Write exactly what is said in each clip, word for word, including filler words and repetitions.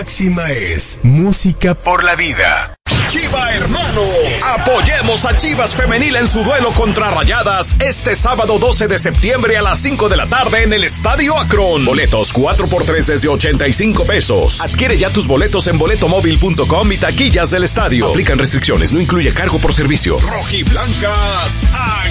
Máxima es música por la vida. Chiva Hermanos, apoyemos a Chivas Femenil en su duelo contra Rayadas este sábado doce de septiembre a las cinco de la tarde en el Estadio Akron. Boletos cuatro por tres desde ochenta y cinco pesos. Adquiere ya tus boletos en boleto móvil punto com y taquillas del estadio. Aplican restricciones, no incluye cargo por servicio. Rojiblancas a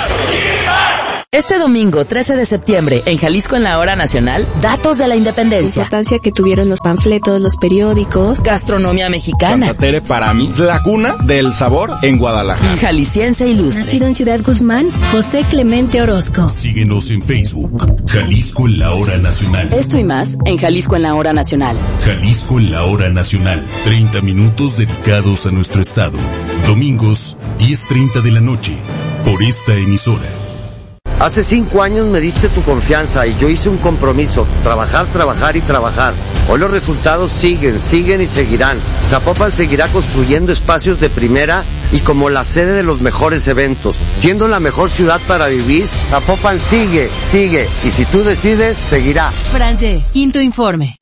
ganar. Este domingo, trece de septiembre, en Jalisco en la Hora Nacional, datos de la independencia. La importancia que tuvieron los panfletos, los periódicos. Gastronomía mexicana. Santa Tere para mí es la cuna del sabor en Guadalajara. Jalisciense ilustre. Nacido en Ciudad Guzmán, José Clemente Orozco. Síguenos en Facebook, Jalisco en la Hora Nacional. Esto y más en Jalisco en la Hora Nacional. Jalisco en la Hora Nacional. treinta minutos dedicados a nuestro estado. Domingos, diez treinta de la noche, por esta emisora. Hace cinco años me diste tu confianza y yo hice un compromiso, trabajar, trabajar y trabajar. Hoy los resultados siguen, siguen y seguirán. Zapopan seguirá construyendo espacios de primera y como la sede de los mejores eventos. Siendo la mejor ciudad para vivir, Zapopan sigue, sigue y si tú decides, seguirá. France, quinto informe.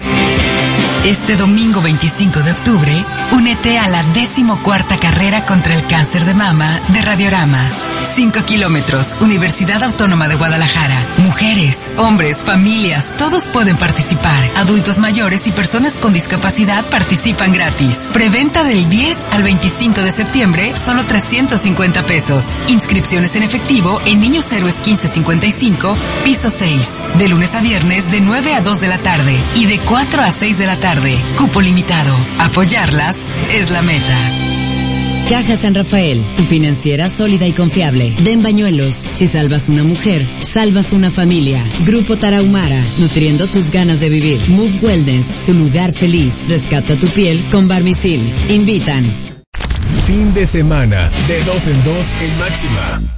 Este domingo veinticinco de octubre, únete a la decimocuarta carrera contra el cáncer de mama de Radiorama. Cinco kilómetros, Universidad Autónoma de Guadalajara. Mujeres, hombres, familias, todos pueden participar. Adultos mayores y personas con discapacidad participan gratis. Preventa del diez al veinticinco de septiembre, solo trescientos cincuenta pesos. Inscripciones en efectivo en Niños Héroes quince cincuenta y cinco, piso seis. De lunes a viernes de nueve a dos de la tarde y de cuatro a seis de la tarde. Cupo limitado. Apoyarlas es la meta. Caja San Rafael, tu financiera sólida y confiable. Den Bañuelos, si salvas una mujer, salvas una familia. Grupo Tarahumara, nutriendo tus ganas de vivir. Move Wellness, tu lugar feliz. Rescata tu piel con Barmisil. Invitan. Fin de semana, de dos en dos en Máxima.